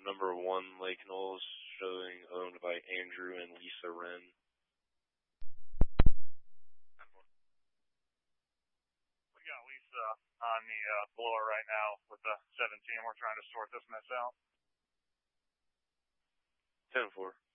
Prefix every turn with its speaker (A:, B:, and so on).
A: number 1 Lake Knowles, showing owned by Andrew and Lisa Wren.
B: We got Lisa on the blower right now with the 17. We're trying to sort this mess out.
A: 10-4.